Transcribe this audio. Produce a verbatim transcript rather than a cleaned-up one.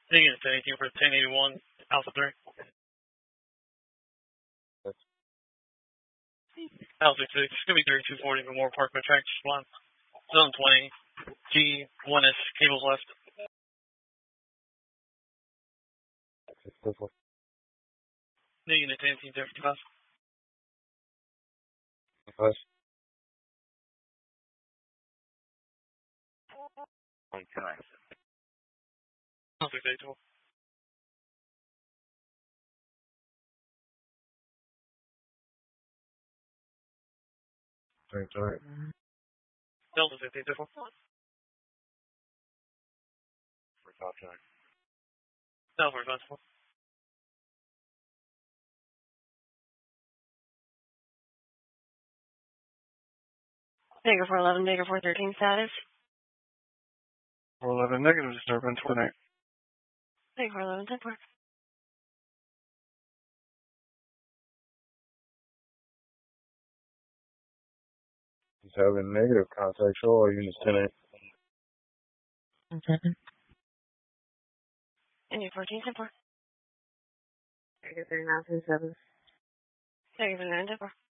Negative ten eighteen for ten eighty-one, Alpha three. Alpha six, Scooby three, two forty, Memorial Park, Track one. Zone twenty, G one S, cables left. Negative ten eighteen, fifty-five. Five. Alpha six eighty-four. Thanks, all right. Delta fifty, four. For top track. Delta five four. Negative four eleven, negative four thirteen status. four eleven negative disturbance, coordinate. Negative four eleven, ten four. He's having negative contact, show all units ten eight. seven. Negative fourteen, ten four. Negative thirty-nine, ten seven. Negative nine, ten four.